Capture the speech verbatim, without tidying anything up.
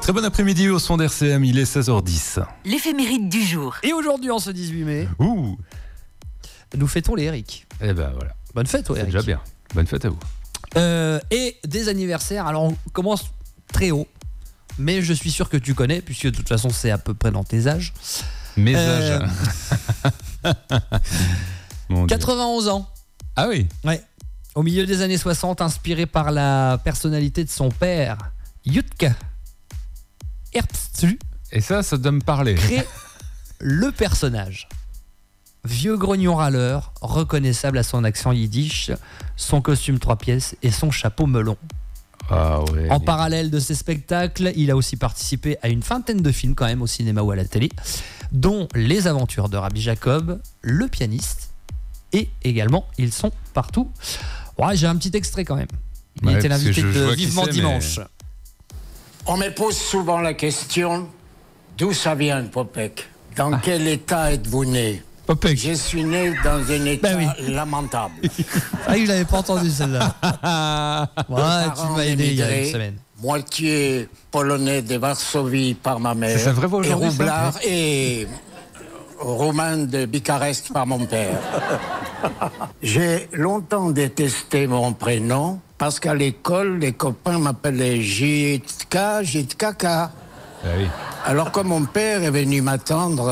Très bon après-midi au son d'R C M, il est seize heures dix. L'éphéméride du jour. Et aujourd'hui, en ce dix-huit mai, Ouh. nous fêtons les Eric. Eh ben voilà. Bonne fête, ouais, C'est Eric. déjà bien. Bonne fête à vous. Euh, et des anniversaires. Alors, on commence très haut, mais je suis sûr que tu connais, puisque de toute façon, c'est à peu près dans tes âges. Mes Euh, âges. Mon Dieu. quatre-vingt-onze ans. Ah oui. Ouais. Au milieu des années soixante, inspiré par la personnalité de son père, Jutka Herbstu, Et ça, ça doit me parler. crée le personnage. Vieux grognon râleur, reconnaissable à son accent yiddish, son costume trois pièces et son chapeau melon. Ah ouais. En parallèle de ces spectacles, il a aussi participé à une vingtaine de films quand même au cinéma ou à la télé, dont Les Aventures de Rabbi Jacob, Le Pianiste, et également Ils sont partout. Ouais, j'ai un petit extrait quand même. Il Ouais, était parce que l'invité je- je de vois qui Vivement c'est, Dimanche. On me pose souvent la question, d'où ça vient, Popek? Dans Ah. quel état êtes-vous né? Popek. Je suis né dans un état Ben lamentable. Ah, je l'avais pas entendu celle-là. Ouais, tu Parents m'as aidé il y a une émigrés, semaine. Moitié polonais de Varsovie par ma mère. C'est sa vraie voix et aujourd'hui, ça roublard et roumain de Bucarest par mon père. J'ai longtemps détesté mon prénom parce qu'à l'école, les copains m'appelaient Jitka, Jitkaka. Ah oui. Alors quand mon père est venu m'attendre